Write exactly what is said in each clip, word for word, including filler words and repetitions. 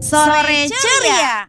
Sore Ceria.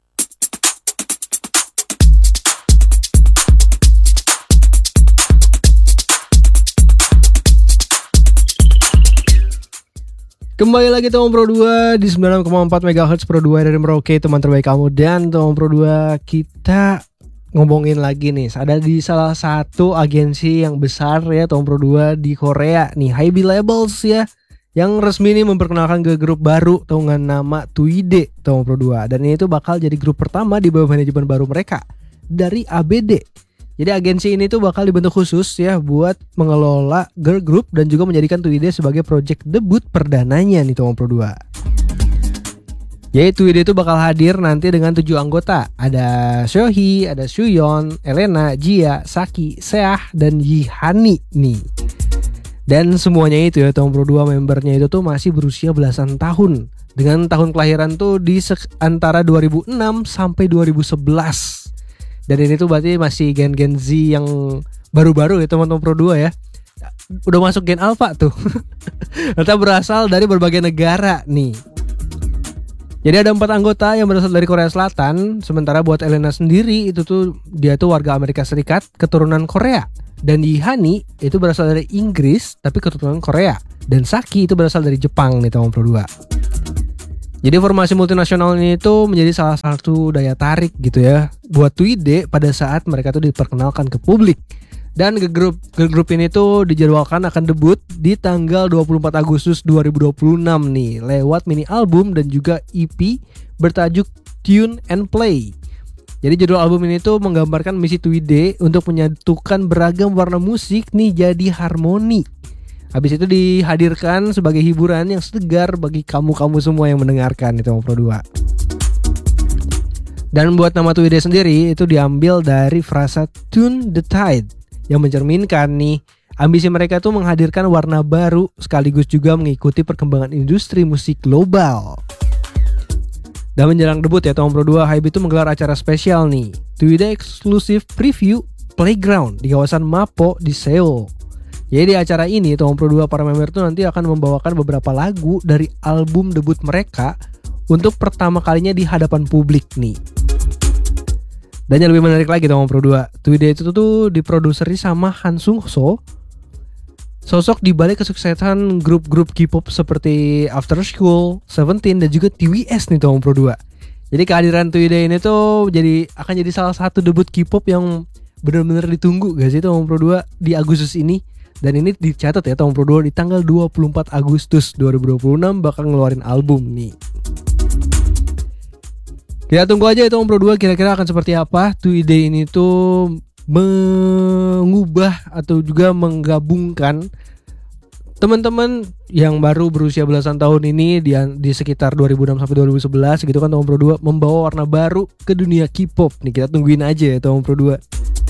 Kembali lagi Tomong Pro dua di sembilan puluh enam koma empat megahertz Pro dua dari Merauke, teman terbaik kamu. Dan Tomong Pro dua kita ngomongin lagi nih, ada di salah satu agensi yang besar ya Tomong Pro dua di Korea nih, Hybe Labels ya, yang resmi nih memperkenalkan ke grup baru dengan nama Tweede Tomong Pro dua. Dan ini tuh bakal jadi grup pertama di bawah manajemen baru mereka dari A B D. Jadi agensi ini tuh bakal dibentuk khusus ya buat mengelola girl group dan juga menjadikan Tweede sebagai project debut perdananya nih Tomong Pro dua. Jadi Tweede itu bakal hadir nanti dengan tujuh anggota. Ada Seohee, ada Suyeon, Elena, Jia, Saki, Seah, dan Yihani nih. Dan semuanya itu ya Tomong Pro dua membernya itu tuh masih berusia belasan tahun. Dengan tahun kelahiran tuh di antara dua ribu enam sampai dua ribu sebelas. Dan ini tuh berarti masih gen-gen Z yang baru-baru ya teman-teman Pro dua ya. Udah masuk gen alpha tuh. Ternyata berasal dari berbagai negara nih. Jadi ada empat anggota yang berasal dari Korea Selatan. Sementara buat Elena sendiri itu tuh dia tuh warga Amerika Serikat keturunan Korea. Dan Yihani itu berasal dari Inggris tapi keturunan Korea. Dan Saki itu berasal dari Jepang nih teman Pro dua. Jadi formasi multinasional ini tuh menjadi salah satu daya tarik gitu ya buat Tweede pada saat mereka tuh diperkenalkan ke publik. Dan girl group, girl group ini tuh dijadwalkan akan debut di tanggal dua puluh empat Agustus dua ribu dua puluh enam nih lewat mini album dan juga E P bertajuk Tune and Play. Jadi judul album ini tuh menggambarkan misi Tweede untuk menyatukan beragam warna musik nih jadi harmoni. Habis itu dihadirkan sebagai hiburan yang segar bagi kamu-kamu semua yang mendengarkan itu Pro dua. Dan buat nama Tweede sendiri itu diambil dari frasa Tune the Tide yang mencerminkan nih ambisi mereka tuh menghadirkan warna baru sekaligus juga mengikuti perkembangan industri musik global. Dan menjelang debut ya Tomong Pro dua, Hybe itu menggelar acara spesial nih, Tweede Exclusive Preview Playground di kawasan Mapo di Seoul. Jadi di acara ini Tomong Pro dua para member tuh nanti akan membawakan beberapa lagu dari album debut mereka untuk pertama kalinya di hadapan publik nih. Dan yang lebih menarik lagi Tomong Pro dua, Tweede itu tuh diproduseri sama Han Sung So, sosok di balik kesuksesan grup-grup K-pop seperti After School, Seventeen dan juga T W S nih Tomong Pro dua. Jadi kehadiran Tweede ini tuh jadi akan jadi salah satu debut K-pop yang benar-benar ditunggu gak sih Tomong Pro dua di Agustus ini. Dan ini dicatat ya Tomong Pro dua di tanggal dua puluh empat Agustus dua ribu dua puluh enam bakal ngeluarin album nih. Kita tunggu aja ya Tomong Pro dua kira-kira akan seperti apa. Tweede ini tuh mengubah atau juga menggabungkan teman-teman yang baru berusia belasan tahun ini di, di sekitar dua ribu enam sampai dua ribu sebelas gitu kan. Tomong Pro dua membawa warna baru ke dunia K-pop nih. Kita tungguin aja ya Tomong Pro dua.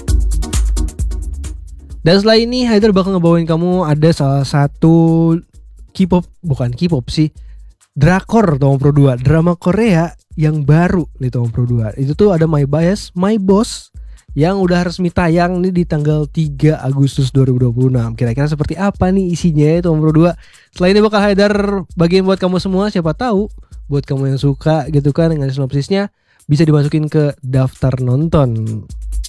Dan setelah ini Haider bakal ngebawain kamu ada salah satu K-pop, bukan K-pop sih, drakor Tomong Pro dua, drama Korea yang baru nih Tomong Pro dua. Itu tuh ada My Bias, My Boss yang udah resmi tayang nih di tanggal tiga Agustus dua ribu dua puluh enam. Kira-kira seperti apa nih isinya ya Tomong Pro dua. Setelah ini bakal Haider bagiin buat kamu semua, siapa tahu buat kamu yang suka gitu kan dengan sinopsisnya bisa dimasukin ke daftar nonton.